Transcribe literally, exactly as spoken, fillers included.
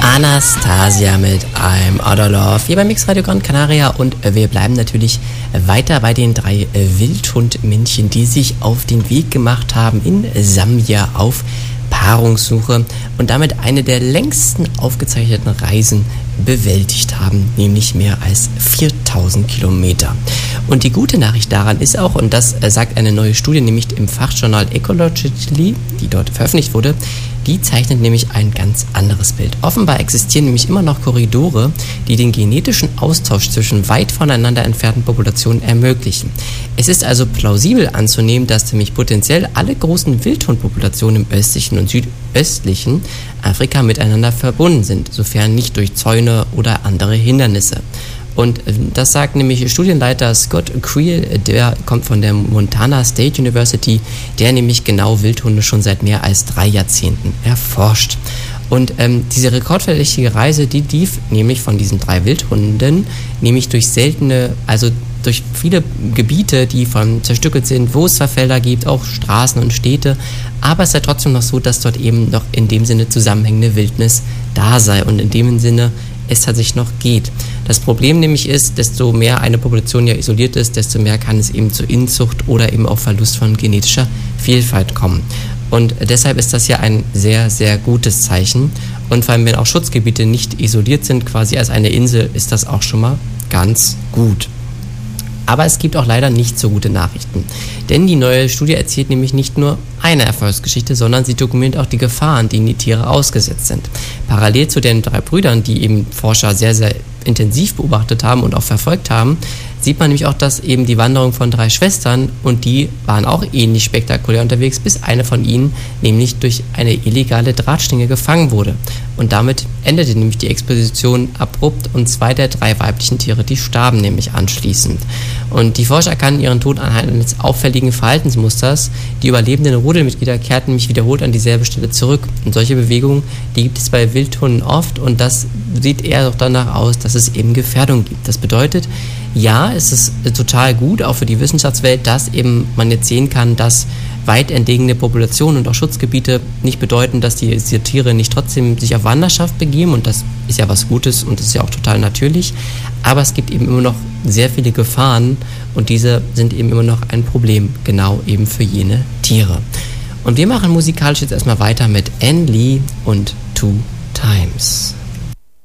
Anastasia mit I'm Out of Love hier bei Mix Radio Gran Canaria, und wir bleiben natürlich weiter bei den drei Wildhundmännchen, die sich auf den Weg gemacht haben in Sambia auf Paarungssuche und damit eine der längsten aufgezeichneten Reisen bewältigt haben, nämlich mehr als viertausend Kilometer. Und die gute Nachricht daran ist auch, und das sagt eine neue Studie, nämlich im Fachjournal Ecologically, die dort veröffentlicht wurde, die zeichnet nämlich ein ganz anderes Bild. Offenbar existieren nämlich immer noch Korridore, die den genetischen Austausch zwischen weit voneinander entfernten Populationen ermöglichen. Es ist also plausibel anzunehmen, dass nämlich potenziell alle großen Wildhundpopulationen im östlichen und südöstlichen Afrika miteinander verbunden sind, sofern nicht durch Zäune oder andere Hindernisse. Und das sagt nämlich Studienleiter Scott Creel, der kommt von der Montana State University, der nämlich genau Wildhunde schon seit mehr als drei Jahrzehnten erforscht. Und ähm, diese rekordverdächtige Reise, die lief nämlich von diesen drei Wildhunden, nämlich durch seltene, also durch viele Gebiete, die von zerstückelt sind, wo es zwar Felder gibt, auch Straßen und Städte, aber es ist ja trotzdem noch so, dass dort eben noch in dem Sinne zusammenhängende Wildnis da sei und in dem Sinne es tatsächlich noch geht. Das Problem nämlich ist, desto mehr eine Population ja isoliert ist, desto mehr kann es eben zu Inzucht oder eben auch Verlust von genetischer Vielfalt kommen. Und deshalb ist das ja ein sehr, sehr gutes Zeichen. Und vor allem, wenn auch Schutzgebiete nicht isoliert sind, quasi als eine Insel, ist das auch schon mal ganz gut. Aber es gibt auch leider nicht so gute Nachrichten. Denn die neue Studie erzählt nämlich nicht nur eine Erfolgsgeschichte, sondern sie dokumentiert auch die Gefahren, denen die Tiere ausgesetzt sind. Parallel zu den drei Brüdern, die eben Forscher sehr, sehr intensiv beobachtet haben und auch verfolgt haben, sieht man nämlich auch, dass eben die Wanderung von drei Schwestern, und die waren auch ähnlich spektakulär unterwegs, bis eine von ihnen nämlich durch eine illegale Drahtschlinge gefangen wurde. Und damit endete nämlich die Expedition abrupt, und zwei der drei weiblichen Tiere, die starben nämlich anschließend. Und die Forscher erkannten ihren Tod anhand eines auffälligen Verhaltensmusters. Die überlebenden Rudelmitglieder kehrten nämlich wiederholt an dieselbe Stelle zurück. Und solche Bewegungen, die gibt es bei Wildhunden oft, und das sieht eher doch danach aus, dass es eben Gefährdung gibt. Das bedeutet, ja, es ist total gut, auch für die Wissenschaftswelt, dass eben man jetzt sehen kann, dass weit entlegene Populationen und auch Schutzgebiete nicht bedeuten, dass die, diese Tiere nicht trotzdem sich auf Wanderschaft begeben, und das ist ja was Gutes und das ist ja auch total natürlich, aber es gibt eben immer noch sehr viele Gefahren, und diese sind eben immer noch ein Problem, genau eben für jene Tiere. Und wir machen musikalisch jetzt erstmal weiter mit Anne Lee und Two Times.